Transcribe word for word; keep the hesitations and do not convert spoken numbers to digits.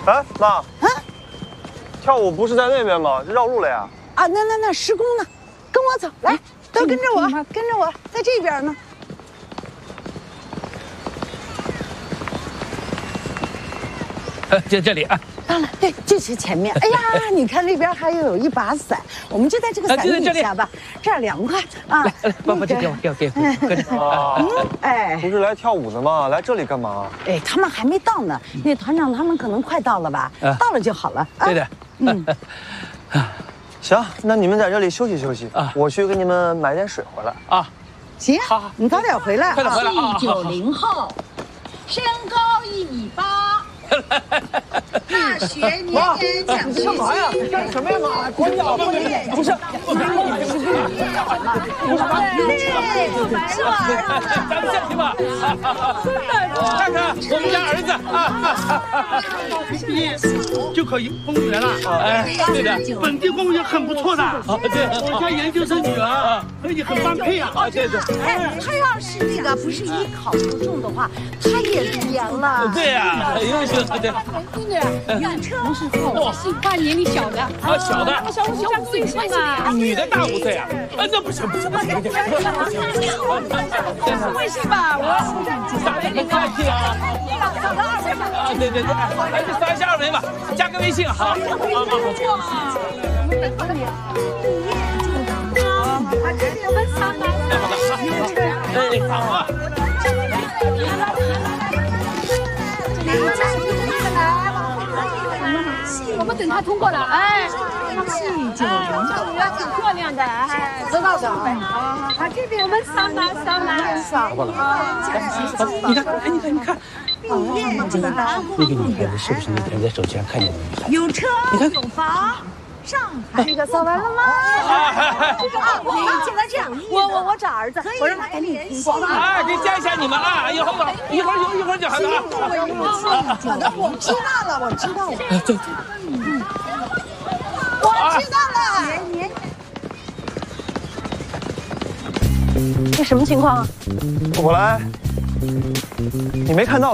哎，妈，啊，跳舞不是在那边吗？这绕路了呀。 啊，那那那施工呢？跟我走，来，都跟着我，跟着我，在这边呢。 呃，就这里啊， 到了，对，就是前面。哎呀，你看那边还有一把伞，我们就在这个伞底下吧，这儿凉快啊。 来来，爸爸，这给我，给我，给我，搁这。 啊， 哎， 不是来跳舞的吗？来这里干嘛？ 哎，他们还没到呢，那团长他们可能快到了吧？到了就好了。 对的， 嗯， 行，那你们在这里休息休息啊，我去给你们买点水回来啊。 行，好，你早点回来。 快点回来啊！ 九零后，身高一米八。 大学年年奖学金。 干嘛呀？干什么呀，妈？关掉！不是，不是， 是吧？ 咱们下去吧。看看我们家儿子啊， 毕业就考公务员了。 哎，对的， 本地公务员很不错的。 对， 我家研究生女儿和你很般配啊。 啊，对对。 哎，他要是那个不是一考不中的话，他也读研了。 对呀，优秀。 对， 姑娘，有车不是我喜欢年龄小的啊，小的， 小我小五岁嘛， 女的大五岁啊，啊，那不行不行不行不行， 微信吧，我大的很帅气啊，啊，对对对，来就刷一下二维码，加个微信，好，好好好。 我这里我们上班， 哎，好啊。 我们等他通过了，哎，气九零，挺漂亮的，哎，知道的，啊，啊，这边我们上班上班上班你看，哎，你看，你看，那个女孩子是不是那天在手机上看见的女孩子？ 有车，有房。 上海这个扫完了吗？啊，你进来这样，我我我找儿子，我让他赶紧听话。 啊，给加一下你们啊，一会儿一会儿有一会儿就好了啊。 好的，我知道了，我知道了。 对对， 嗯，我知道了。这什么情况啊？ 我来，你没看到